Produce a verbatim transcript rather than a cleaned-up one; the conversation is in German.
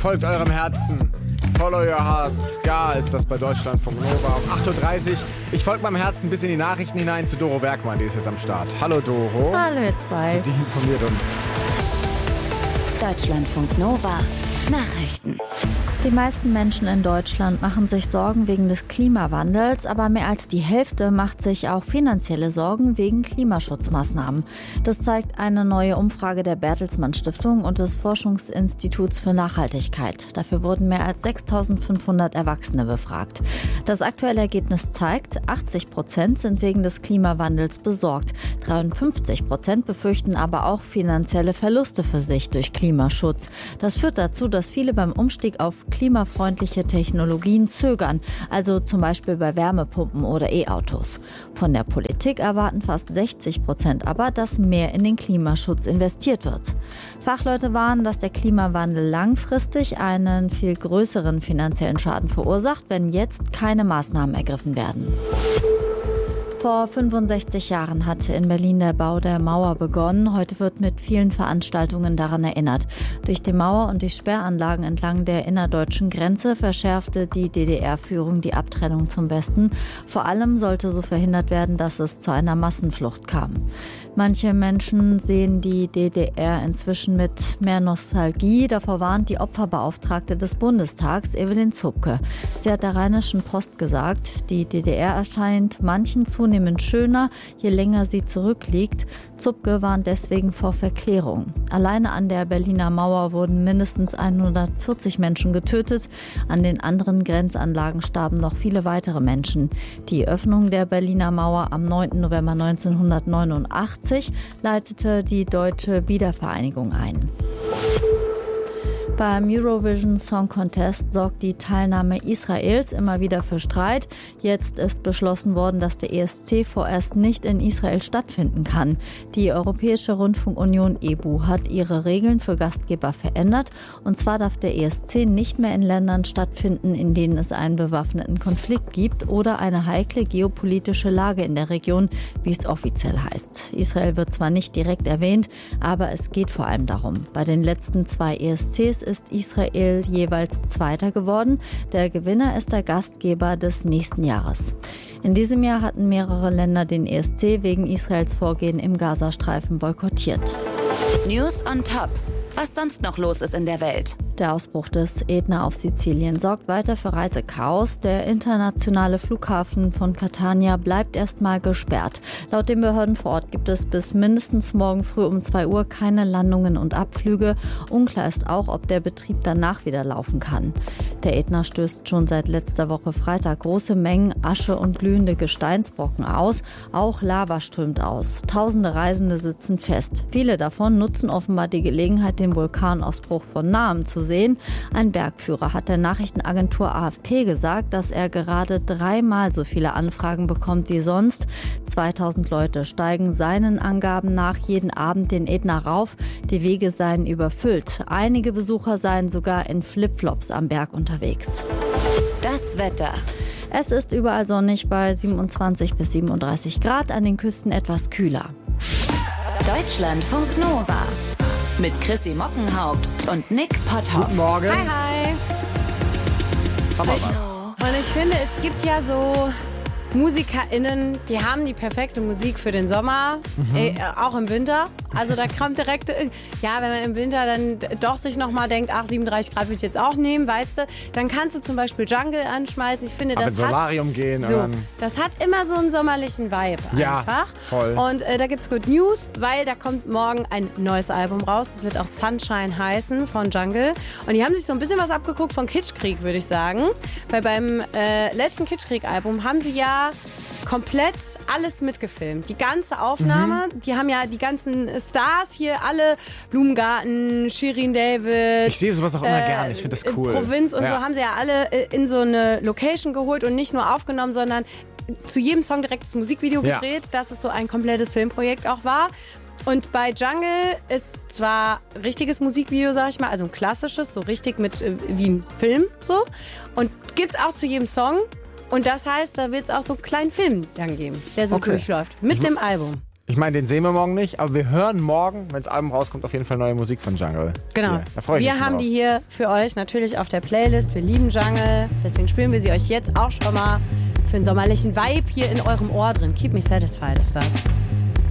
Folgt eurem Herzen. Follow your heart. Ska ist das bei Deutschlandfunk Nova um acht Uhr dreißig. Ich folge meinem Herzen bis in die Nachrichten hinein zu Doro Werkmann, die ist jetzt am Start. Hallo Doro. Hallo ihr zwei. Die informiert uns. Deutschlandfunk Nova. Nachrichten. Die meisten Menschen in Deutschland machen sich Sorgen wegen des Klimawandels, aber mehr als die Hälfte macht sich auch finanzielle Sorgen wegen Klimaschutzmaßnahmen. Das zeigt eine neue Umfrage der Bertelsmann Stiftung und des Forschungsinstituts für Nachhaltigkeit. Dafür wurden mehr als sechstausendfünfhundert Erwachsene befragt. Das aktuelle Ergebnis zeigt, achtzig Prozent sind wegen des Klimawandels besorgt. dreiundfünfzig Prozent befürchten aber auch finanzielle Verluste für sich durch Klimaschutz. Das führt dazu, dass viele beim Umstieg auf klimafreundliche Technologien zögern, also zum Beispiel bei Wärmepumpen oder E-Autos. Von der Politik erwarten fast sechzig Prozent aber, dass mehr in den Klimaschutz investiert wird. Fachleute warnen, dass der Klimawandel langfristig einen viel größeren finanziellen Schaden verursacht, wenn jetzt keine Maßnahmen ergriffen werden. Vor fünfundsechzig Jahren hatte in Berlin der Bau der Mauer begonnen. Heute wird mit vielen Veranstaltungen daran erinnert. Durch die Mauer und die Sperranlagen entlang der innerdeutschen Grenze verschärfte die D D R-Führung die Abtrennung zum Westen. Vor allem sollte so verhindert werden, dass es zu einer Massenflucht kam. Manche Menschen sehen die D D R inzwischen mit mehr Nostalgie. Davor warnt die Opferbeauftragte des Bundestags, Evelyn Zupke. Sie hat der Rheinischen Post gesagt, die D D R erscheint manchen zunehmend schöner, je länger sie zurückliegt. Zupke warnt deswegen vor Verklärung. Alleine an der Berliner Mauer wurden mindestens hundertvierzig Menschen getötet. An den anderen Grenzanlagen starben noch viele weitere Menschen. Die Öffnung der Berliner Mauer am neunten November neunzehnhundertneunundachtzig leitete die Deutsche Wiedervereinigung ein. Beim Eurovision Song Contest sorgt die Teilnahme Israels immer wieder für Streit. Jetzt ist beschlossen worden, dass der E S C vorerst nicht in Israel stattfinden kann. Die Europäische Rundfunkunion E B U hat ihre Regeln für Gastgeber verändert. Und zwar darf der E S C nicht mehr in Ländern stattfinden, in denen es einen bewaffneten Konflikt gibt oder eine heikle geopolitische Lage in der Region, wie es offiziell heißt. Israel wird zwar nicht direkt erwähnt, aber es geht vor allem darum. Bei den letzten zwei E S Cs ist Israel jeweils Zweiter geworden. Der Gewinner ist der Gastgeber des nächsten Jahres. In diesem Jahr hatten mehrere Länder den E S C wegen Israels Vorgehen im Gazastreifen boykottiert. News on Top. Was sonst noch los ist in der Welt? Der Ausbruch des Ätna auf Sizilien sorgt weiter für Reisechaos. Der internationale Flughafen von Catania bleibt erstmal gesperrt. Laut den Behörden vor Ort gibt es bis mindestens morgen früh um zwei Uhr keine Landungen und Abflüge. Unklar ist auch, ob der Betrieb danach wieder laufen kann. Der Ätna stößt schon seit letzter Woche Freitag große Mengen Asche und glühende Gesteinsbrocken aus. Auch Lava strömt aus. Tausende Reisende sitzen fest. Viele davon nutzen offenbar die Gelegenheit, den Vulkanausbruch von nahem zu sehen. Ein Bergführer hat der Nachrichtenagentur A F P gesagt, dass er gerade dreimal so viele Anfragen bekommt wie sonst. zweitausend Leute steigen seinen Angaben nach jeden Abend den Ätna rauf. Die Wege seien überfüllt. Einige Besucher seien sogar in Flipflops am Berg unterwegs. Das Wetter. Es ist überall sonnig bei siebenundzwanzig bis siebenunddreißig Grad, an den Küsten etwas kühler. Deutschlandfunk Nova. Mit Chrissy Mockenhaupt und Nick Potthoff. Guten Morgen. Hi, hi. Jetzt haben wir was. Und ich finde, es gibt ja so MusikerInnen, die haben die perfekte Musik für den Sommer, mhm. äh, auch im Winter. Also da kommt direkt, ja, wenn man im Winter dann doch sich nochmal denkt, ach, siebenunddreißig Grad würde ich jetzt auch nehmen, weißt du, dann kannst du zum Beispiel Jungle anschmeißen. Ich finde, Aber das ins Solarium hat, gehen. so, dann das hat immer so einen sommerlichen Vibe ja, einfach. Voll. Und äh, da gibt's Good News, weil da kommt morgen ein neues Album raus. Es wird auch Sunshine heißen von Jungle. Und die haben sich so ein bisschen was abgeguckt von Kitschkrieg, würde ich sagen. Weil beim äh, letzten Kitschkrieg-Album haben sie ja komplett alles mitgefilmt. Die ganze Aufnahme, mhm. die haben ja die ganzen Stars hier, alle, Blumengarten, Shirin David. Ich sehe sowas auch immer äh, gerne, ich finde das cool. Provinz und ja. so haben sie ja alle in so eine Location geholt und nicht nur aufgenommen, sondern zu jedem Song direkt das Musikvideo gedreht, ja. dass es so ein komplettes Filmprojekt auch war. Und bei Jungle ist zwar richtiges Musikvideo, sag ich mal, also ein klassisches, so richtig mit äh, wie ein Film so. Und gibt's auch zu jedem Song. Und das heißt, da wird es auch so einen kleinen Film dann geben, der so okay. durchläuft. Mit dem Album. Ich meine, den sehen wir morgen nicht, aber wir hören morgen, wenn das Album rauskommt, auf jeden Fall neue Musik von Jungle. Genau. Hier. Da freue ich wir mich schon haben drauf. die hier für euch natürlich auf der Playlist. Wir lieben Jungle, deswegen spielen wir sie euch jetzt auch schon mal für einen sommerlichen Vibe hier in eurem Ohr drin. Keep Me Satisfied ist das.